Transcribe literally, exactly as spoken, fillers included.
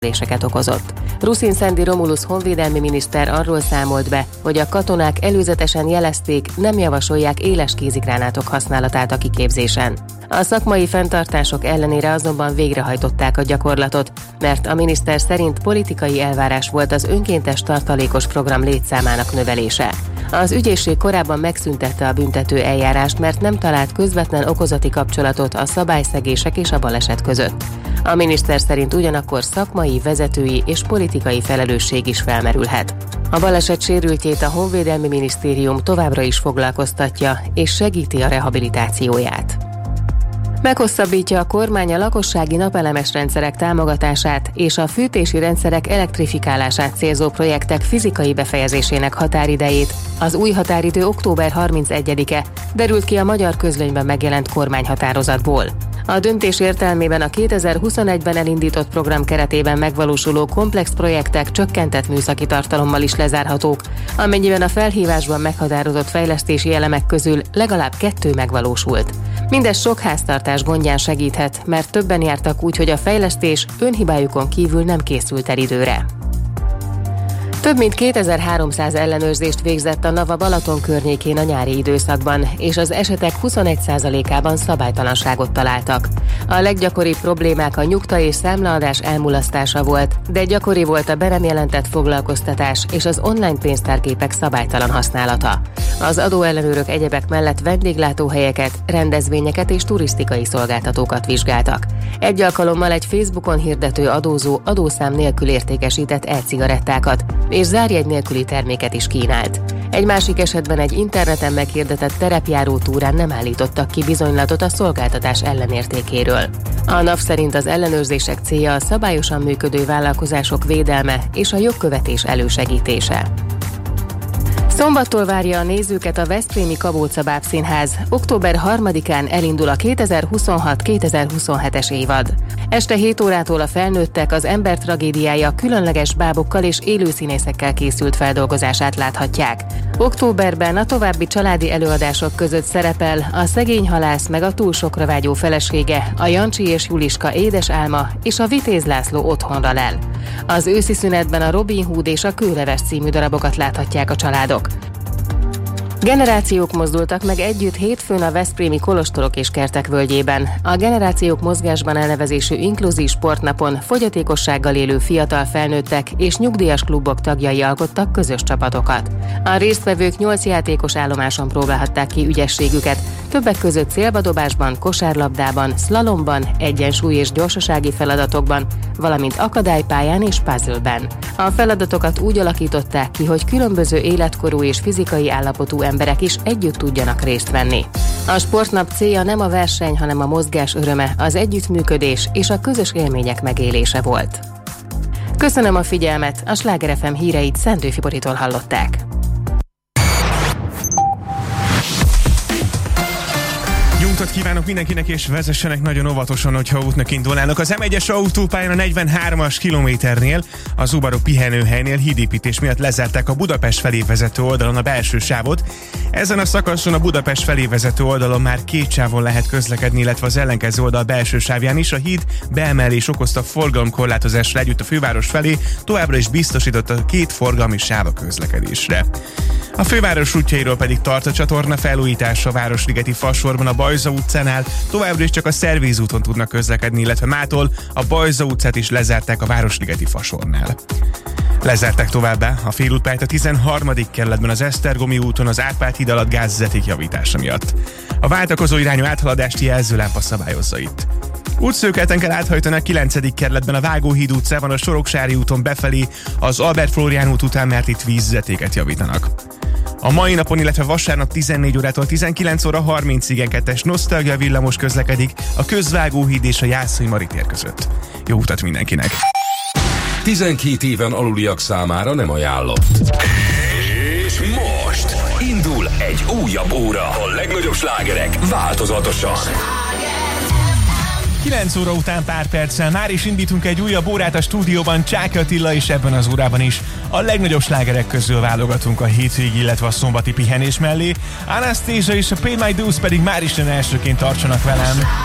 sérüléseket okozott. Ruszin Szendi Romulus honvédelmi miniszter arról számolt be, hogy a katonák előzetesen jelezték, nem javasolják éles kézigránátok használatát a kiképzésen. A szakmai fenntartások ellenére azonban végrehajtották a gyakorlatot, mert a miniszter szerint politikai elvárás volt az önkéntes tartalékos program létszámának növelése. Az ügyészség korábban megszüntette a büntető eljárást, mert nem talált közvetlen okozati kapcsolatot a szabályszegések és a baleset között. A miniszter szerint ugyanakkor szakmai, vezetői és politikai felelősség is felmerülhet. A baleset sérültjét a Honvédelmi Minisztérium továbbra is foglalkoztatja és segíti a rehabilitációját. Meghosszabbítja a kormány a lakossági napelemes rendszerek támogatását és a fűtési rendszerek elektrifikálását célzó projektek fizikai befejezésének határidejét. Az új határidő október harmincegyedike, derült ki a Magyar Közlönyben megjelent kormányhatározatból. A döntés értelmében a kétezer-huszonegyben elindított program keretében megvalósuló komplex projektek csökkentett műszaki tartalommal is lezárhatók, amennyiben a felhívásban meghatározott fejlesztési elemek közül legalább kettő megvalósult. Mindez sok háztartás gondján segíthet, mert többen jártak úgy, hogy a fejlesztés önhibájukon kívül nem készült el időre. Több mint kétezer-háromszáz ellenőrzést végzett a Nava Balaton környékén a nyári időszakban, és az esetek huszonegy százalékában szabálytalanságot találtak. A leggyakoribb problémák a nyugta és számlaadás elmulasztása volt, de gyakori volt a be nem jelentett foglalkoztatás és az online pénztárgépek szabálytalan használata. Az adóellenőrök egyebek mellett vendéglátóhelyeket, rendezvényeket és turisztikai szolgáltatókat vizsgáltak. Egy alkalommal egy Facebookon hirdető adózó adószám nélkül értékesített e-cigarettákat, és zárjegy nélküli terméket is kínált. Egy másik esetben egy interneten meghirdetett terepjáró túrán nem állítottak ki bizonylatot a szolgáltatás ellenértékéről. A NAV szerint az ellenőrzések célja a szabályosan működő vállalkozások védelme és a jogkövetés elősegítése. Szombattól várja a nézőket a veszprémi Kabóca Bábszínház. október harmadikán elindul a kétezer-huszonhat kétezer-huszonhetes évad. Este hét órától a felnőttek az ember tragédiája különleges bábokkal és élőszínészekkel készült feldolgozását láthatják. Októberben a további családi előadások között szerepel a Szegény halász meg a túl sokra vágyó felesége, a Jancsi és Juliska édes álma és a Vitéz László otthonra lel. Az őszi szünetben a Robin Hood és a Kőleves című darabokat láthatják a családok. Generációk mozdultak meg együtt hétfőn a veszprémi Kolostorok és Kertek völgyében. A Generációk mozgásban elnevezésű inkluzív sportnapon fogyatékossággal élő fiatal felnőttek és nyugdíjas klubok tagjai alkottak közös csapatokat. A résztvevők nyolc játékos állomáson próbálhatták ki ügyességüket, többek között célbadobásban, kosárlabdában, szlalomban, egyensúly és gyorsasági feladatokban, valamint akadálypályán és puzzleben. A feladatokat úgy alakították ki, hogy különböző életkorú és fizikai állapotú emberek is együtt tudjanak részt venni. A sportnap célja nem a verseny, hanem a mozgás öröme, az együttműködés és a közös élmények megélése volt. Köszönöm a figyelmet, a Sláger ef em híreit Szendőfi Boritól hallották. Jó utat kívánok mindenkinek, és vezessenek nagyon óvatosan, hogyha útnak indulnának. Az em egyes autópályán a negyvenhármas kilométernél, a Zubaru pihenőhelynél hídépítés miatt lezárták a Budapest felé vezető oldalon a belső sávot. Ezen a szakaszon a Budapest felé vezető oldalon már két sávon lehet közlekedni, illetve az ellenkező oldal belső sávján is. A híd beemelés okozta forgalomkorlátozásra együtt a főváros felé, továbbra is biztosított a két forgalmi sáv a közlekedésre. A főváros útjairól pedig tart a csatorna felújítása a Városligeti Fasorban a Bajza utcánál, továbbra is csak a Szervízúton tudnak közlekedni, illetve mától a Bajza utcát is lezárták a Városligeti Fasornál. Lezárták továbbá a félútpályát a tizenharmadik kerületben az Esztergomi úton az Árpád híd alatt gázvezeték javítása miatt. A váltakozó irányú áthaladást jelzőlámpa szabályozza itt. Útszőkelten kell áthajtani a kilencedik kerületben a Vágóhíd utcában a Soroksári úton befelé az Albert Flórián út után, mert itt vízvezetéket javítanak. A mai napon, illetve vasárnap tizennégy órától tizenkilenc óra harmincig en kettes Nosztalgia villamos közlekedik a Közvágóhíd és a Jászai Mari tér között. Jó utat mindenkinek! tizenkét éven aluliak számára nem ajánlott. És most indul egy újabb óra. A legnagyobb slágerek változatosan. kilenc óra után pár perccel már is indítunk egy újabb órát a stúdióban, Csáky Attila, és ebben az órában is a legnagyobb slágerek közül válogatunk a hétvégi, illetve a szombati pihenés mellé. Anastasia és a Pay My Dues pedig már is elsőként tartsanak velem.